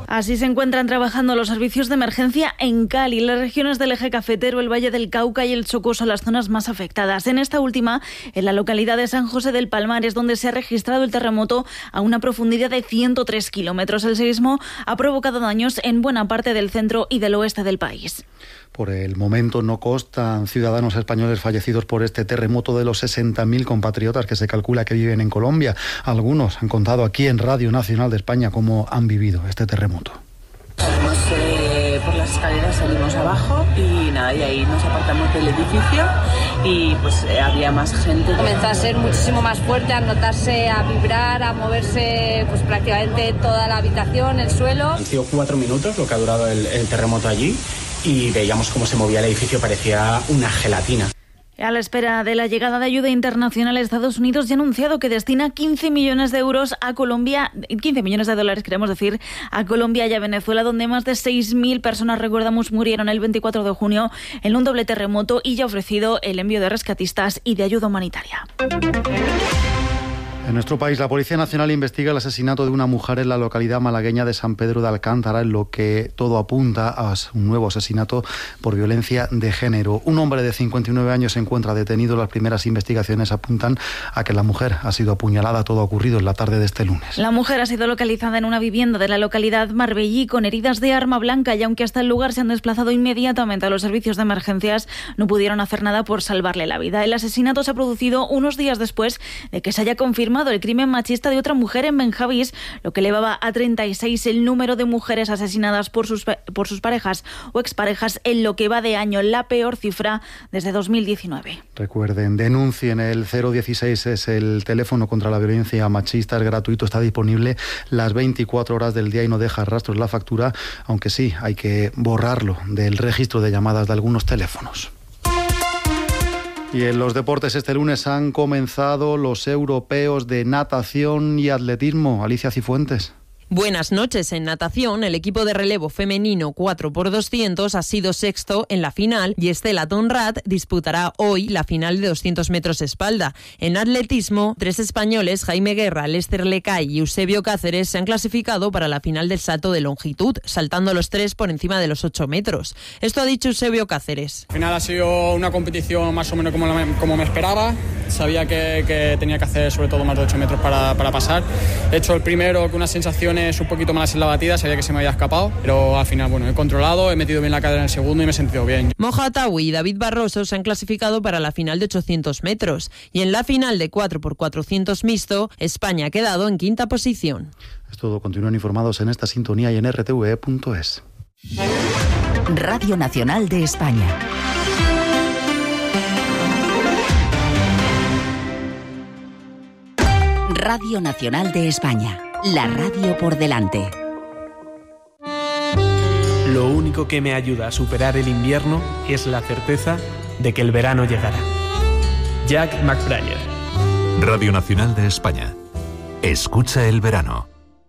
Así se encuentran trabajando los servicios de emergencia en Cali. Las regiones del eje cafetero, el Valle del Cauca y el Chocó son las zonas más afectadas. En esta última, en la localidad de San José del Palmar, es donde se ha registrado el terremoto a una profundidad de 103 kilómetros. El sismo ha provocado daños en buena parte del centro y del oeste del país. Por el momento no constan ciudadanos españoles fallecidos por este terremoto de los 60.000 compatriotas que se calcula que viven en Colombia. Algunos han contado aquí en Radio Nacional de España cómo han vivido este terremoto. Salimos por las escaleras, salimos abajo y nada, y ahí nos apartamos del edificio y pues había más gente. Comenzó a ser muchísimo más fuerte, a notarse, a vibrar, a moverse pues prácticamente toda la habitación, el suelo. Han sido 4 minutos lo que ha durado el terremoto allí y veíamos cómo se movía el edificio, parecía una gelatina. A la espera de la llegada de ayuda internacional, Estados Unidos ya ha anunciado que destina 15 millones de euros a Colombia, 15 millones de dólares, queremos decir, a Colombia y a Venezuela, donde más de 6.000 personas, recordamos, murieron el 24 de junio en un doble terremoto, y ya ha ofrecido el envío de rescatistas y de ayuda humanitaria. En nuestro país, la Policía Nacional investiga el asesinato de una mujer en la localidad malagueña de San Pedro de Alcántara, en lo que todo apunta a un nuevo asesinato por violencia de género. Un hombre de 59 años se encuentra detenido. Las primeras investigaciones apuntan a que la mujer ha sido apuñalada. Todo ha ocurrido en la tarde de este lunes. La mujer ha sido localizada en una vivienda de la localidad Marbellí con heridas de arma blanca, y aunque hasta el lugar se han desplazado inmediatamente a los servicios de emergencias, no pudieron hacer nada por salvarle la vida. El asesinato se ha producido unos días después de que se haya confirmado el crimen machista de otra mujer en Benjavís, lo que elevaba a 36 el número de mujeres asesinadas por sus parejas o exparejas en lo que va de año, la peor cifra desde 2019. Recuerden, denuncien. El 016 es el teléfono contra la violencia machista, es gratuito, está disponible las 24 horas del día y no deja rastros la factura, aunque sí, hay que borrarlo del registro de llamadas de algunos teléfonos. Y en los deportes, este lunes han comenzado los europeos de natación y atletismo. Alicia Cifuentes. Buenas noches. En natación, el equipo de relevo femenino 4x200 ha sido sexto en la final y Estela Tonrat disputará hoy la final de 200 metros espalda. En atletismo, 3 españoles, Jaime Guerra, Lester Lecay y Eusebio Cáceres, se han clasificado para la final del salto de longitud, saltando los 3 por encima de los 8 metros. Esto ha dicho Eusebio Cáceres. Al final ha sido una competición más o menos como me esperaba. Sabía que tenía que hacer sobre todo más de 8 metros para pasar. He hecho el primero con unas sensaciones un poquito malas en la batida, sabía que se me había escapado, pero al final, he controlado, he metido bien la cadera en el segundo y me he sentido bien. Moja Atawi y David Barroso se han clasificado para la final de 800 metros y en la final de 4x400 mixto, España ha quedado en 5ª posición. Es todo. Continúen informados en esta sintonía y en rtve.es. Radio Nacional de España. Radio Nacional de España. La radio por delante. Lo único que me ayuda a superar el invierno es la certeza de que el verano llegará. Jack McBrayer. Radio Nacional de España. Escucha el verano.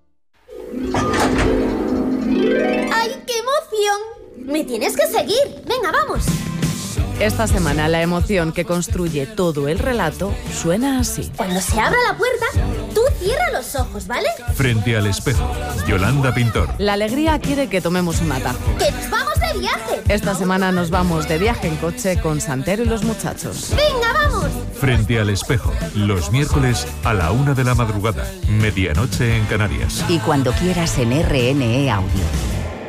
¡Ay, qué emoción! Me tienes que seguir. Venga, vamos. Esta semana la emoción que construye todo el relato suena así. Cuando se abra la puerta, tú cierra los ojos, ¿vale? Frente al espejo, Yolanda Pintor. La alegría quiere que tomemos un atajo. ¡Que nos vamos de viaje! Esta semana nos vamos de viaje en coche con Santero y los muchachos. ¡Venga, vamos! Frente al espejo, los miércoles a la 1 de la madrugada, medianoche en Canarias. Y cuando quieras en RNE Audio.